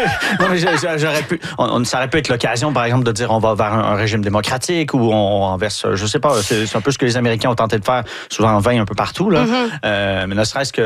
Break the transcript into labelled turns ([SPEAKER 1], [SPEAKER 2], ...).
[SPEAKER 1] Non, mais j'aurais pu. Ça aurait pu être l'occasion, par exemple, de dire on va vers un régime démocratique ou on renverse. Je sais pas. C'est un peu ce que les Américains ont tenté de faire, souvent en vain un peu partout là. Mais ne serait-ce que